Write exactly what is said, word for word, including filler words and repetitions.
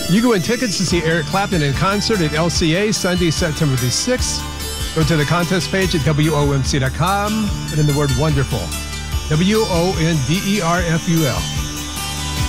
You can win tickets to see Eric Clapton in concert at L C A Sunday, September the sixth. Go to the contest page at W O M C dot com. Put in the word wonderful. W O N D E R F U L.